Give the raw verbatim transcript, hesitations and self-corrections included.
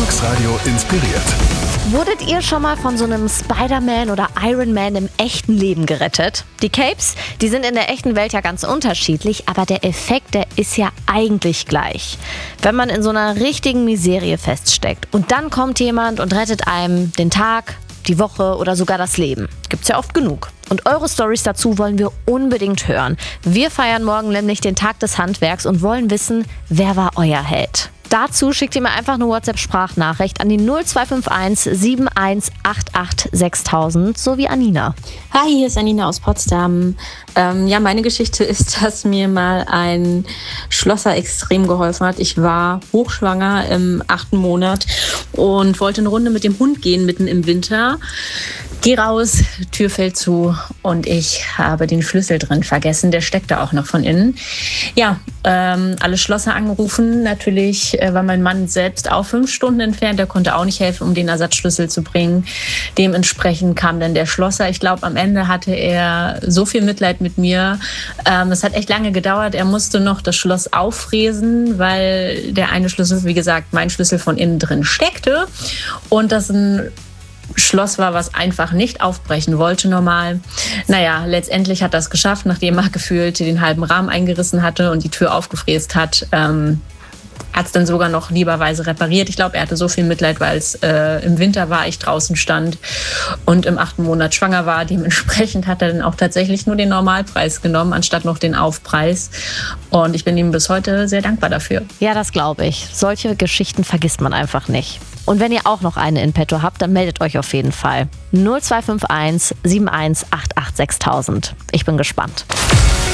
Vox Radio inspiriert. Wurdet ihr schon mal von so einem Spider-Man oder Iron Man im echten Leben gerettet? Die Capes, die sind in der echten Welt ja ganz unterschiedlich, aber der Effekt, der ist ja eigentlich gleich. Wenn man in so einer richtigen Miserie feststeckt und dann kommt jemand und rettet einem den Tag, die Woche oder sogar das Leben. Gibt's ja oft genug. Und eure Storys dazu wollen wir unbedingt hören. Wir feiern morgen nämlich den Tag des Handwerks und wollen wissen, wer war euer Held? Dazu schickt ihr mir einfach eine WhatsApp-Sprachnachricht an die null zwei fünf eins sieben eins acht acht sechstausend sowie Anina. Hi, hier ist Anina aus Potsdam. Ähm, ja, meine Geschichte ist, dass mir mal ein Schlosser extrem geholfen hat. Ich war hochschwanger im achten Monat und wollte eine Runde mit dem Hund gehen mitten im Winter. Geh raus, Tür fällt zu und ich habe den Schlüssel drin vergessen. Der steckte auch noch von innen. Ja, ähm, alle Schlosser angerufen. Natürlich äh, war mein Mann selbst auch fünf Stunden entfernt. Der konnte auch nicht helfen, um den Ersatzschlüssel zu bringen. Dementsprechend kam dann der Schlosser. Ich glaube, am Ende hatte er so viel Mitleid mit mir. Ähm, es hat echt lange gedauert. Er musste noch das Schloss auffräsen, weil der eine Schlüssel, wie gesagt, mein Schlüssel von innen drin steckte. Und das ein Schloss war, was einfach nicht aufbrechen wollte normal. Naja, letztendlich hat er es geschafft, nachdem er gefühlt den halben Rahmen eingerissen hatte und die Tür aufgefräst hat. Ähm, hat es dann sogar noch lieberweise repariert. Ich glaube, er hatte so viel Mitleid, weil es äh, im Winter war, ich draußen stand und im achten Monat schwanger war. Dementsprechend hat er dann auch tatsächlich nur den Normalpreis genommen, anstatt noch den Aufpreis. Und ich bin ihm bis heute sehr dankbar dafür. Ja, das glaube ich. Solche Geschichten vergisst man einfach nicht. Und wenn ihr auch noch eine in petto habt, dann meldet euch auf jeden Fall. null zwei fünf eins sieben eins acht acht sechstausend. Ich bin gespannt.